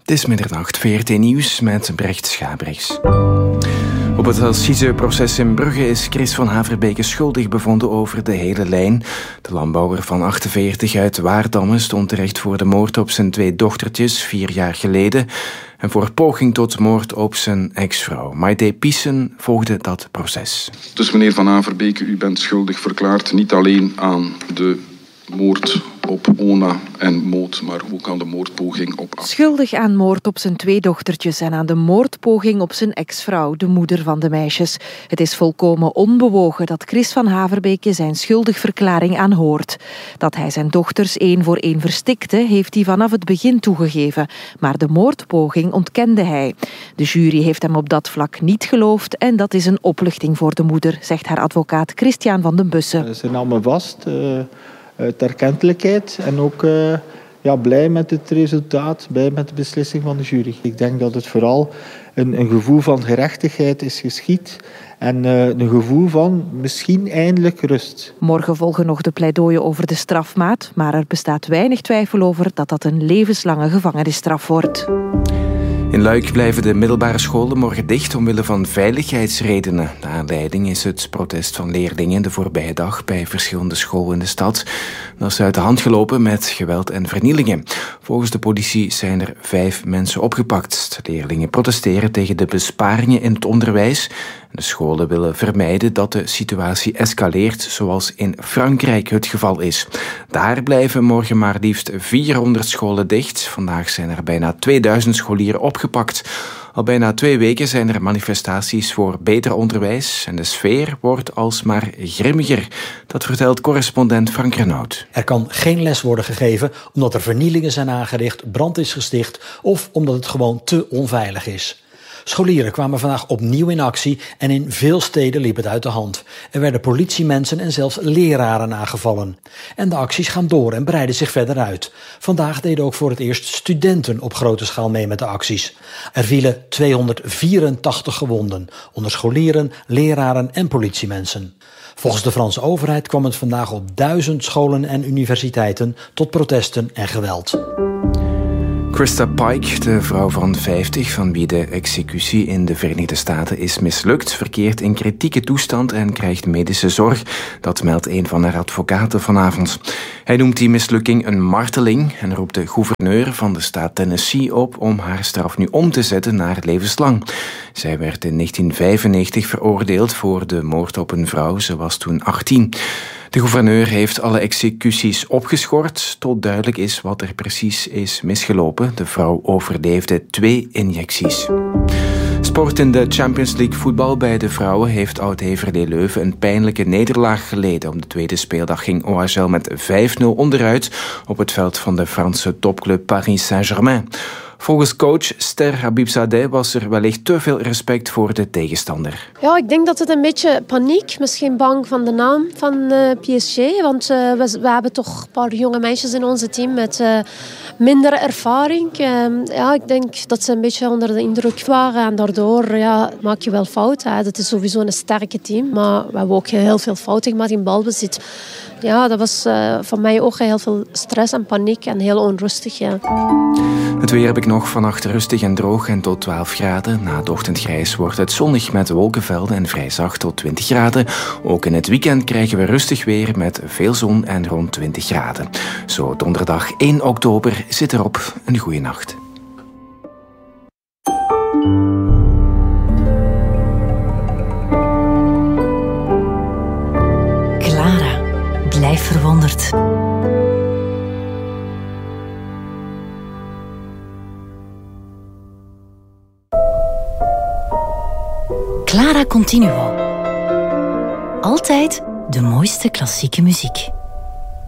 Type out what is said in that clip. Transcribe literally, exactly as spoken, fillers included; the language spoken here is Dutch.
Het is middernacht, V R T Nieuws met Brecht Schabriks. Op het assiseproces in Brugge is Chris van Haverbeke schuldig bevonden over de hele lijn. De landbouwer van achtenveertig uit Waardamme stond terecht voor de moord op zijn twee dochtertjes vier jaar geleden en voor poging tot moord op zijn ex-vrouw. Maite Pissen volgde dat proces. Dus meneer van Haverbeke, u bent schuldig verklaard niet alleen aan de moord op Ona en Moot, maar ook aan de moordpoging op... Schuldig aan moord op zijn twee dochtertjes en aan de moordpoging op zijn ex-vrouw, de moeder van de meisjes. Het is volkomen onbewogen dat Chris van Haverbeke zijn schuldigverklaring aanhoort. Dat hij zijn dochters één voor één verstikte, heeft hij vanaf het begin toegegeven. Maar de moordpoging ontkende hij. De jury heeft hem op dat vlak niet geloofd en dat is een opluchting voor de moeder, zegt haar advocaat Christian van den Bussen. Ze namen vast... Uh... uit erkentelijkheid en ook uh, ja, blij met het resultaat, blij met de beslissing van de jury. Ik denk dat het vooral een, een gevoel van gerechtigheid is geschied en uh, een gevoel van misschien eindelijk rust. Morgen volgen nog de pleidooien over de strafmaat, maar er bestaat weinig twijfel over dat dat een levenslange gevangenisstraf wordt. In Luik blijven de middelbare scholen morgen dicht omwille van veiligheidsredenen. De aanleiding is het protest van leerlingen de voorbije dag bij verschillende scholen in de stad. Dat is uit de hand gelopen met geweld en vernielingen. Volgens de politie zijn er vijf mensen opgepakt. De leerlingen protesteren tegen de besparingen in het onderwijs. De scholen willen vermijden dat de situatie escaleert, zoals in Frankrijk het geval is. Daar blijven morgen maar liefst vierhonderd scholen dicht. Vandaag zijn er bijna tweeduizend scholieren opgepakt. Al bijna twee weken zijn er manifestaties voor beter onderwijs en de sfeer wordt alsmaar grimmiger. Dat vertelt correspondent Frank Renaud. Er kan geen les worden gegeven omdat er vernielingen zijn aangericht, brand is gesticht of omdat het gewoon te onveilig is. Scholieren kwamen vandaag opnieuw in actie en in veel steden liep het uit de hand. Er werden politiemensen en zelfs leraren aangevallen. En de acties gaan door en breiden zich verder uit. Vandaag deden ook voor het eerst studenten op grote schaal mee met de acties. Er vielen tweehonderdvierentachtig gewonden, onder scholieren, leraren en politiemensen. Volgens de Franse overheid kwam het vandaag op duizend scholen en universiteiten tot protesten en geweld. Krista Pike, de vrouw van vijftig van wie de executie in de Verenigde Staten is mislukt, verkeert in kritieke toestand en krijgt medische zorg. Dat meldt een van haar advocaten vanavond. Hij noemt die mislukking een marteling en roept de gouverneur van de staat Tennessee op om haar straf nu om te zetten naar levenslang. Zij werd in negentien vijfennegentig veroordeeld voor de moord op een vrouw. Ze was toen achttien. De gouverneur heeft alle executies opgeschort tot duidelijk is wat er precies is misgelopen. De vrouw overleefde twee injecties. Sport in de Champions League voetbal bij de vrouwen heeft Oud-Heverlee Leuven een pijnlijke nederlaag geleden. Op de tweede speeldag ging O H L met vijf nul onderuit op het veld van de Franse topclub Paris Saint-Germain. Volgens coach Ster Habibzadeh was er wellicht te veel respect voor de tegenstander. Ja, ik denk dat het een beetje paniek, misschien bang van de naam van uh, P S G. Want uh, we, we hebben toch een paar jonge meisjes in ons team met uh, minder ervaring. Uh, ja, ik denk dat ze een beetje onder de indruk waren en daardoor ja, maak je wel fouten. Het is sowieso een sterke team, maar we hebben ook heel veel fouten gemaakt in balbezit. Ja, dat was uh, voor mij ook heel veel stress en paniek en heel onrustig. Ja. Het weer heb ik nog vannacht rustig en droog en tot twaalf graden. Na het ochtendgrijs wordt het zonnig met wolkenvelden en vrij zacht tot twintig graden. Ook in het weekend krijgen we rustig weer met veel zon en rond twintig graden. Zo donderdag één oktober zit erop. Een goeie nacht. Clara, blijf verwonderd. Clara Continuo. Altijd de mooiste klassieke muziek.